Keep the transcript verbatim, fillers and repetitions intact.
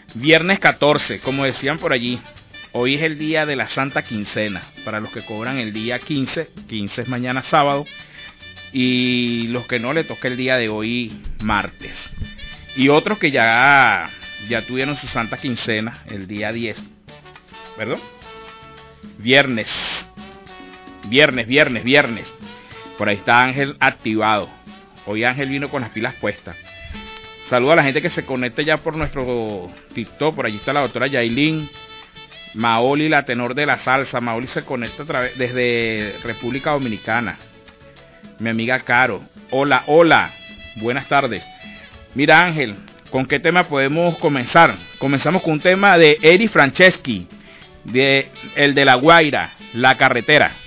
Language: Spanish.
Viernes catorce, como decían por allí. Hoy es el día de la Santa Quincena. Para los que cobran el día quince, quince es mañana sábado. Y los que no, le toca el día de hoy martes. Y otros que ya, ya tuvieron su Santa Quincena el día diez. ¿Perdón? Viernes. Viernes, viernes, viernes. Por ahí está Ángel activado. Hoy Ángel vino con las pilas puestas. Saludo a la gente que se conecte ya por nuestro TikTok. Por allí está la doctora Yailin. Maoli, la tenor de la salsa. Maoli se conecta a través, desde República Dominicana. Mi amiga Caro. Hola, hola. Buenas tardes. Mira, Ángel, ¿con qué tema podemos comenzar? Comenzamos con un tema de Eri Franceschi, de el de La Guaira, La Carretera.